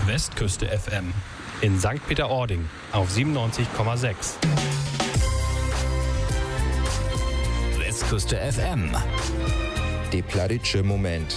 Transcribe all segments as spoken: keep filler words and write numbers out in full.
Westküste F M in Sankt Peter-Ording auf siebenundneunzig Komma sechs. Westküste F M. Der plattitsche Moment.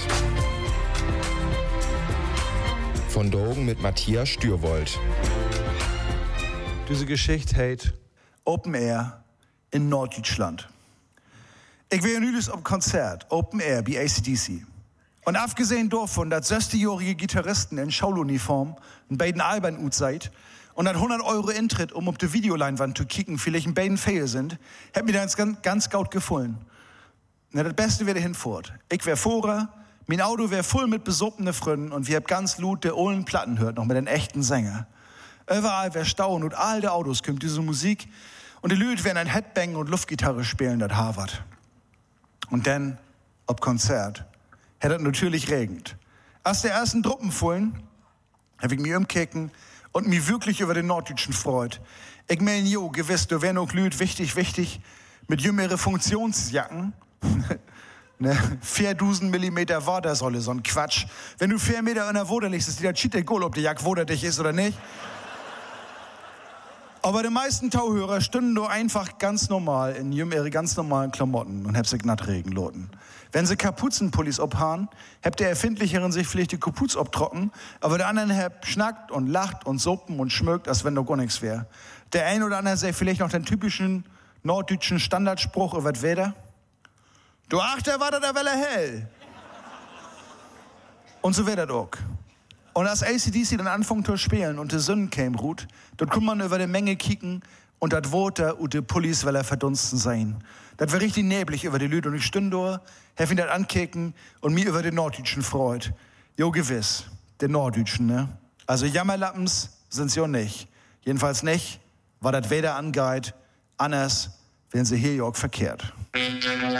Von Drogen mit Matthias Stürwold. Diese Geschichte heißt Open Air in Norddeutschland. Ich wäre nüdels auf Konzert, Open Air, bei A C D C. Und abgesehen davon, dass sechzigjährige Gitarristen in Schauluniform ein beiden Alben ut seid und dass hundert Euro Eintritt, um auf die Videoleinwand zu kicken, vielleicht ein beiden Fail sind, hat mir das ganz, ganz gut gefallen. Na, das Beste wäre hinfort. Ich wär Vorer, mein Auto wär voll mit besoppene Freunden und wir hab ganz laut der ollen Platten hört, noch mit den echten Sänger. Überall wär Stauen und all der Autos kommt diese Musik und die Leute werden ein Headbang und Luftgitarre spielen, das Harvard. Und dann, ob Konzert, hätte es natürlich regnet. Als der ersten Truppen fallen, hab ich mich umkicken und mich wirklich über den Norddeutschen freut. Ich mein, jo, gewiss, da wär noch Leute wichtig, wichtig, mit jüngere Funktionsjacken, ne, viertausend Millimeter Wadersäule, so ein Quatsch. Wenn du vier Meter in der Woder liegst, ist dir cheat egal, ob die Jack Woder dich ist oder nicht. Aber die meisten Tauhörer stünden nur einfach ganz normal in ihre ganz normalen Klamotten und hab sich natt regen loten. Wenn sie Kapuzenpullis obhaben, habt der Erfindlicheren sich vielleicht die Kapuz obtrocken, aber der anderen hab schnackt und lacht und suppen und schmögt, als wenn da gar nichts wär. Der ein oder andere sei vielleicht noch den typischen norddeutschen Standardspruch über das Wetter. Du Achter, war da der Welle hell. Und so wär das auch. Und als A C D C dann anfängt zu spielen und die Sonne käme ruht, dort kann man über die Menge kicken und das Water und die Pullis will er verdunsten sein. Das wär richtig neblig über die Lüde und ich stünde da, hab ihn das ankicken und mir über den Norddeutschen freut. Jo, gewiss, den Norddeutschen, ne? Also Jammerlappens sind's ja nicht. Jedenfalls nicht, war das Wetter angeht, anders, wenn sie hier ja auch verkehrt.